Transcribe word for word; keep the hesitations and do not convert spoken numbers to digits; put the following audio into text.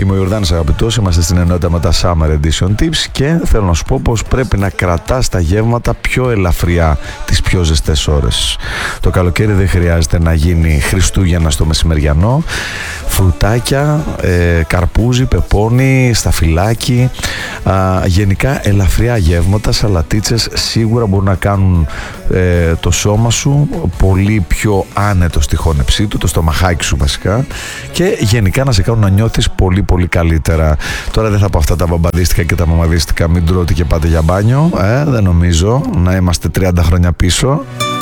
Είμαι ο Ιορδάνης αγαπητός, είμαστε στην ενότητα με τα Summer Edition Tips και θέλω να σου πω πως πρέπει να κρατάς τα γεύματα πιο ελαφριά τις πιο ζεστές ώρες. Το καλοκαίρι δεν χρειάζεται να γίνει Χριστούγεννα στο μεσημεριανό. Φρουτάκια, ε, καρπούζι, πεπόνι, σταφυλάκι, α, γενικά ελαφριά γεύματα, σαλατίτσες σίγουρα μπορούν να κάνουν ε, το σώμα σου πολύ πιο άνετο στη χώνεψή του, το στομαχάκι σου βασικά, και γενικά να σε κάνουν να νιώθεις πολύ πολύ καλύτερα. Τώρα δεν θα πω αυτά τα μπαμπαδίστικα και τα μαμαδίστικα, μην τρώτε και πάτε για μπάνιο, ε, δεν νομίζω να είμαστε τριάντα χρόνια πίσω.